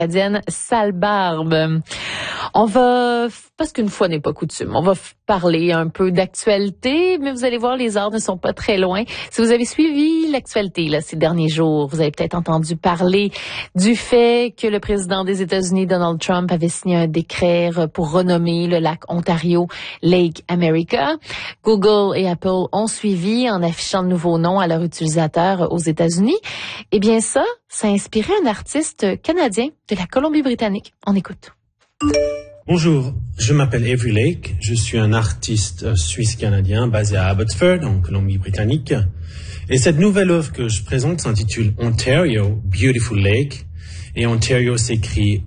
canadienne Sale Barbe. On va, parce qu'une fois n'est pas coutume, on va parler un peu d'actualité, mais vous allez voir, les heures ne sont pas très loin. Si vous avez suivi l'actualité là, ces derniers jours, vous avez peut-être entendu parler du fait que le président des États-Unis, Donald Trump, avait signé un décret pour renommer le lac Ontario Lake America. Google et Apple ont suivi en affichant de nouveaux noms à leurs utilisateurs aux États-Unis. Eh bien ça a inspiré un artiste canadien de la Colombie-Britannique. On écoute. Bonjour, je m'appelle Avery Lake, je suis un artiste suisse-canadien basé à Abbotsford, en Colombie-Britannique. Et cette nouvelle œuvre que je présente s'intitule Ontario, Beautiful Lake. Et Ontario s'écrit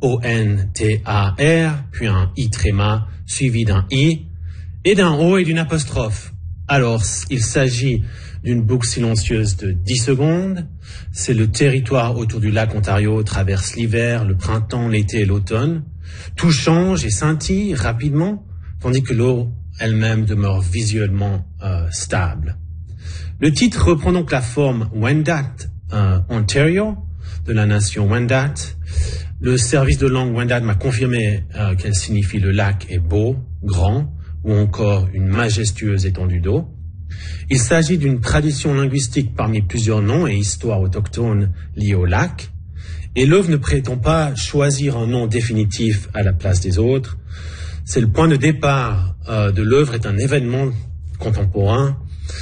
O-N-T-A-R, puis un I tréma suivi d'un I, et d'un O et d'une apostrophe. Alors, il s'agit d'une boucle silencieuse de 10 secondes. C'est le territoire autour du lac Ontario traverse l'hiver, le printemps, l'été et l'automne. Tout change et scintille rapidement, tandis que l'eau elle-même demeure visuellement stable. Le titre reprend donc la forme Wendat, Ontario, de la nation Wendat. Le service de langue Wendat m'a confirmé qu'elle signifie le lac est beau, grand, ou encore une majestueuse étendue d'eau. Il s'agit d'une tradition linguistique parmi plusieurs noms et histoires autochtones liées au lac. Et l'œuvre ne prétend pas choisir un nom définitif à la place des autres. C'est le point de départ de l'œuvre est un événement contemporain.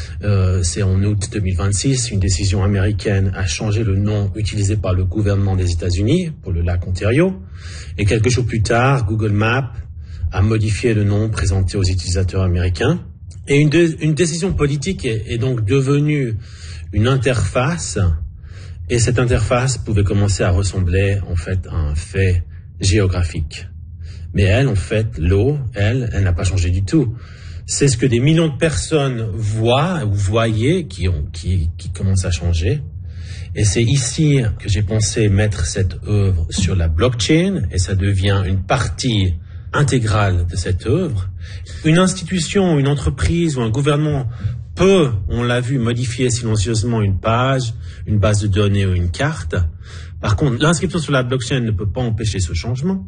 C'est en août 2026, une décision américaine a changé le nom utilisé par le gouvernement des États-Unis pour le lac Ontario. Et quelques jours plus tard, Google Maps a modifié le nom présenté aux utilisateurs américains. Et une décision politique est donc devenue une interface. Et cette interface pouvait commencer à ressembler, en fait, à un fait géographique. Mais elle, en fait, l'eau, elle n'a pas changé du tout. C'est ce que des millions de personnes voient ou voyaient qui commence à changer. Et c'est ici que j'ai pensé mettre cette œuvre sur la blockchain, et ça devient une partie intégrale de cette œuvre. Une institution, une entreprise ou un gouvernement peut, on l'a vu, modifier silencieusement une page, une base de données ou une carte. Par contre, l'inscription sur la blockchain ne peut pas empêcher ce changement,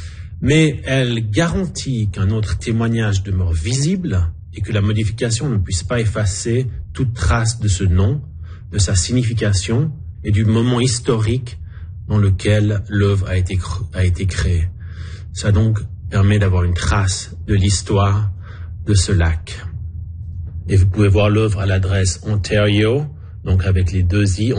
mais elle garantit qu'un autre témoignage demeure visible et que la modification ne puisse pas effacer toute trace de ce nom, de sa signification et du moment historique dans lequel l'œuvre a été créée. Ça donc permet d'avoir une trace de l'histoire de ce lac. Et vous pouvez voir l'œuvre à l'adresse Ontario, donc avec les deux i,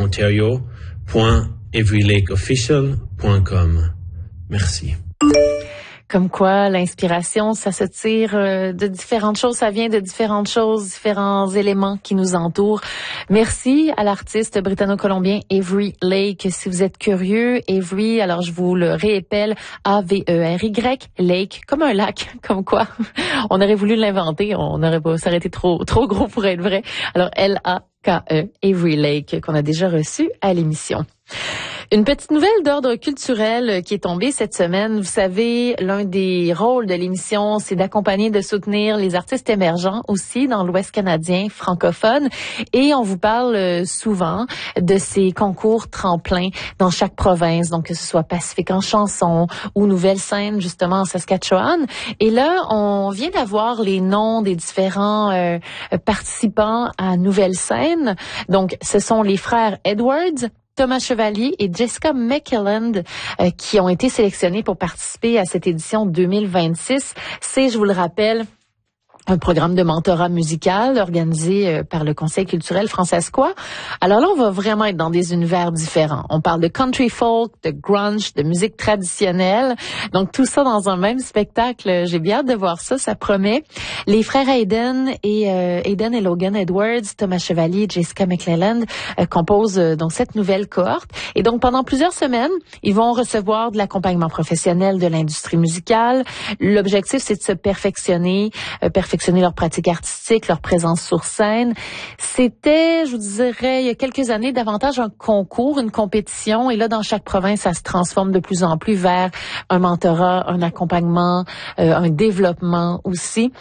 ontario.everylakeofficial.com. Merci. Comme quoi, l'inspiration, ça se tire de différentes choses, ça vient de différentes choses, différents éléments qui nous entourent. Merci à l'artiste britanno-colombien Avery Lake. Si vous êtes curieux, Avery, alors je vous le réappelle, A-V-E-R-Y, Lake, comme un lac, comme quoi. On aurait voulu l'inventer, on aurait pas, ça aurait été trop gros pour être vrai. Alors L-A-K-E, Avery Lake, qu'on a déjà reçu à l'émission. Une petite nouvelle d'ordre culturel qui est tombée cette semaine. Vous savez, l'un des rôles de l'émission, c'est d'accompagner, de soutenir les artistes émergents aussi dans l'Ouest canadien francophone. Et on vous parle souvent de ces concours tremplins dans chaque province, donc que ce soit Pacifique en chanson ou Nouvelle Scène, justement en Saskatchewan. Et là, on vient d'avoir les noms des différents participants à Nouvelle Scène. Donc, ce sont les frères Edwards, Thomas Chevalier et Jessica McKelland qui ont été sélectionnés pour participer à cette édition 2026. C'est, je vous le rappelle, un programme de mentorat musical organisé par le Conseil culturel francescois. Alors là, on va vraiment être dans des univers différents. On parle de country folk, de grunge, de musique traditionnelle. Donc, tout ça dans un même spectacle. J'ai bien hâte de voir ça, ça promet. Les frères Aiden et Logan Edwards, Thomas Chevalier, Jessica McClelland composent donc cette nouvelle cohorte. Et donc, pendant plusieurs semaines, ils vont recevoir de l'accompagnement professionnel de l'industrie musicale. L'objectif, c'est de se perfectionner perfectionner leur pratique artistique, leur présence sur scène. C'était, je vous dirais, il y a quelques années, davantage un concours, une compétition. Et là, dans chaque province, ça se transforme de plus en plus vers un mentorat, un accompagnement, un développement aussi.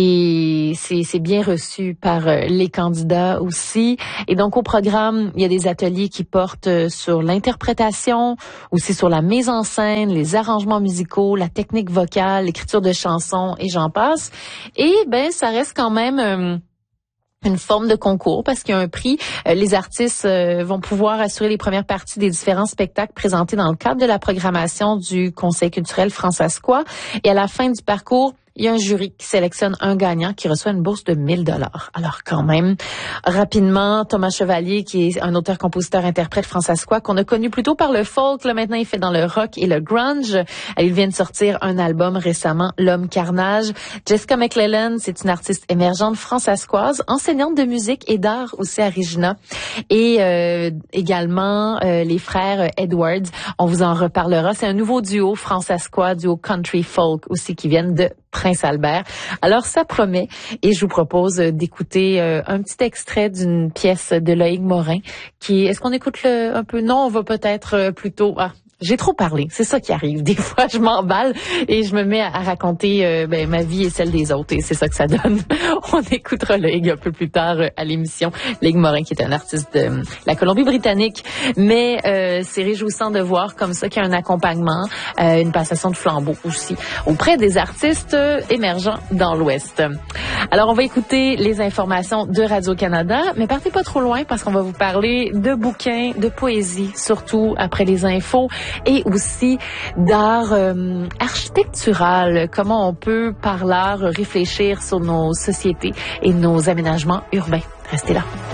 Et c'est bien reçu par les candidats aussi. Et donc, au programme, il y a des ateliers qui portent sur l'interprétation, aussi sur la mise en scène, les arrangements musicaux, la technique vocale, l'écriture de chansons et j'en passe. Et ça reste quand même une forme de concours parce qu'il y a un prix. Les artistes vont pouvoir assurer les premières parties des différents spectacles présentés dans le cadre de la programmation du Conseil culturel Françaiscois. Et à la fin du parcours, il y a un jury qui sélectionne un gagnant qui reçoit une bourse de 1 000 $. Alors quand même, rapidement, Thomas Chevalier, qui est un auteur, compositeur, interprète françaiscois, qu'on a connu plutôt par le folk, là maintenant il fait dans le rock et le grunge. Il vient de sortir un album récemment, L'Homme Carnage. Jessica McClellan, c'est une artiste émergente françaiscoise, enseignante de musique et d'art aussi à Regina. Et également les frères Edwards, on vous en reparlera. C'est un nouveau duo françaiscois, duo country folk aussi qui viennent de Prince-Albert. Alors, ça promet et je vous propose d'écouter un petit extrait d'une pièce de Loïc Morin qui, est-ce qu'on écoute un peu? Non, on va peut-être plutôt... J'ai trop parlé, c'est ça qui arrive. Des fois, je m'emballe et je me mets à raconter ma vie et celle des autres et c'est ça que ça donne. On écoutera Loïc un peu plus tard à l'émission. Loïc Morin, qui est un artiste de la Colombie-Britannique, mais c'est réjouissant de voir comme ça qu'il y a un accompagnement, une passation de flambeau aussi auprès des artistes émergents dans l'Ouest. Alors, on va écouter les informations de Radio-Canada, mais partez pas trop loin parce qu'on va vous parler de bouquins, de poésie, surtout après les infos, et aussi d'art architectural, comment on peut par l'art réfléchir sur nos sociétés et nos aménagements urbains. Restez là.